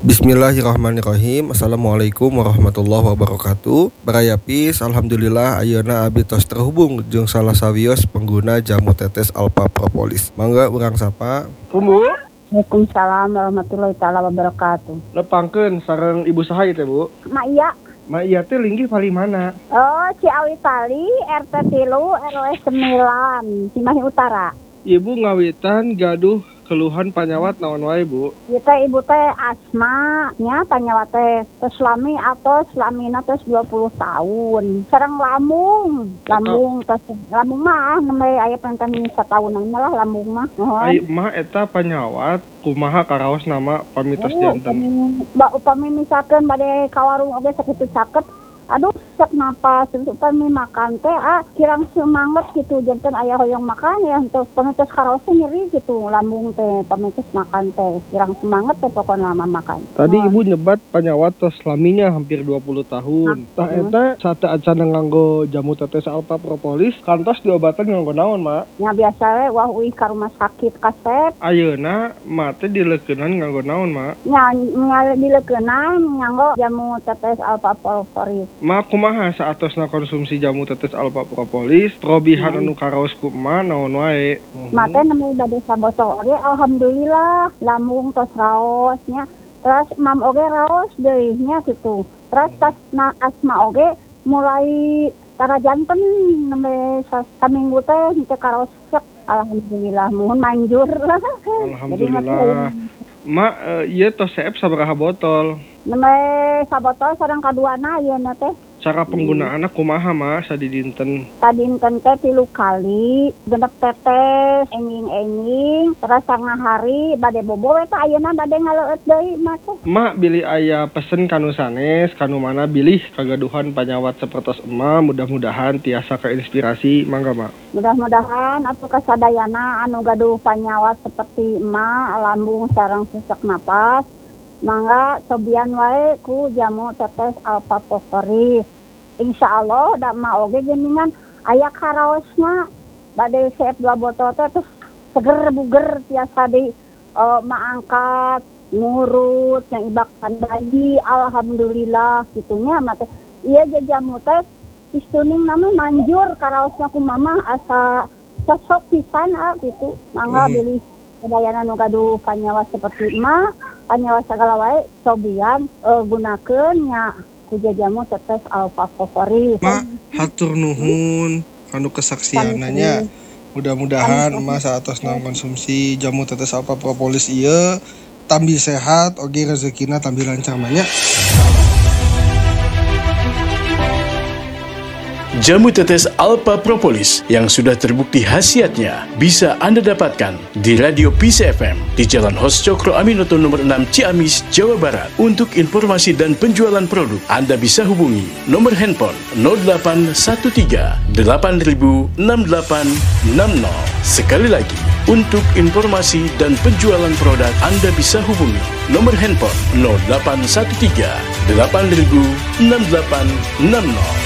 Bismillahirrahmanirrahim. Assalamualaikum warahmatullahi wabarakatuh. Barayapis, alhamdulillah ayeuna abdi tos terhubung jeung salah sawios pengguna jamu tetes Alpha Propolis. Mangga urang sapa. Bu, Waalaikumsalam warahmatullahi taala wabarakatuh. lepangkeun sareng ibu saha ieu teh, Bu? Mak iya. Ma iya teh linggih pali mana? Oh, Ciawi Tali, RT 3, RW 9, Cimahi Utara. Ibu ngawitan gaduh keluhan panyawat naon wae, Bu? Ibu teh asma nya panyawat teh tos lami atau lamina tos 20 tahun. Sareng lambung mah nembe aya pengen satahunan lah lambung mah. Ai mah eta panyawat kumaha karaos nama pamitos janten. Upami misalkan bade ka warung oge sakitu caket. Aduh, sak napas, upami makan teh kirang semangat gitu, janten aya hoyong makan ya untuk pamitos karaosnya nyeri gitu, lambung teh pamitos makan teh kirang semangat teh pokoknya lama makan. Tadi ibu nyebat panyawat tos laminya hampir 20 tahun. Tah eta sate acan nganggo jamu tetes Alpha Propolis kantos diobatan nganggo naon, Mak? Ya biasa we wah uih ka rumah sakit kasep. Ayeuna mah teh dileukeunnan nganggo naon, Mak? Nya dileukeunnan nganggo jamu tetes Alpha Propolis. Ma kumaha saatosna konsumsi jamu tetes Alpha Propolis, probihan anu karaos kumaha naon wae. Mate nemu bade sabotol oge alhamdulillah lambung tos raosnya. Terus mam oge raos deui nya kitu. Terus tas asma oge mulai tara janten nembe saminggu teh henteu karaos sek alhamdulillah mohon manjur lah. Alhamdulillah. Ma ieu tos seep sabaraha botol? Nembe sabotol sareng kaduana ayeuna teh. Cara penggunaanna kumaha, Ma, sadidinten? Tadinten teh 3 kali, genep tetes, enging-enging, terus sanga hari bade bobo we teh ayeuna bade ngaleueut deui mah teh. Ma bilih aya pesen kanu sanes, kanu mana bilih kagaduhan panyawat sapertos emma, mudah-mudahan tiasa keinspirasi, mangga, Ma. Mudah-mudahan atuh kasadayana anu gaduh panyawat seperti emak, lambung sareng sesak napas. Mangga cobian wae ku jamu tetes Alpha Propolis. Insyaallah da mah oge geuningan aya karaosna bade seep 2 botol teh terus seger buger tiasa di maangkat ngurut yang ibakan bayi alhamdulillah gitunya mah teh. Ieu jamu teh istuning nama manjur karaosna ku mamah asa cocok pisan gitu. Mangga bilih sadayana nu gaduh panyawat seperti emak panyawat segala wae cobian gunakeun nya ku jamu tetes Alpha Propolis. Ma, hatur nuhun kanu kesaksiananya. Mudah-mudahan emas saatosna konsumsi jamu tetes Alpha Propolis ieu tambi sehat oge rezekina tambi lancar nya. Jamu tetes Alpha Propolis yang sudah terbukti khasiatnya bisa Anda dapatkan di Radio Peace FM di Jalan Hos Cokro Aminoto nomor 6 Ciamis, Jawa Barat. Untuk informasi dan penjualan produk, Anda bisa hubungi nomor handphone 0813 8000 6860. Sekali lagi, untuk informasi dan penjualan produk, Anda bisa hubungi nomor handphone 0813 8000 6860.